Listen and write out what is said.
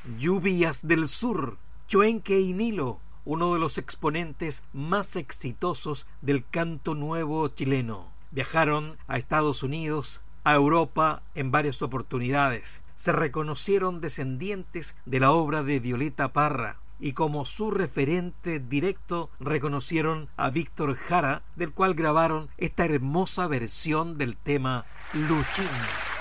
Lluvias del Sur, Chuenque y Nilo, uno de los exponentes más exitosos del canto nuevo chileno. Viajaron a Estados Unidos, a Europa en varias oportunidades. Se reconocieron descendientes de la obra de Violeta Parra y como su referente directo reconocieron a Víctor Jara, del cual grabaron esta hermosa versión del tema Luchín.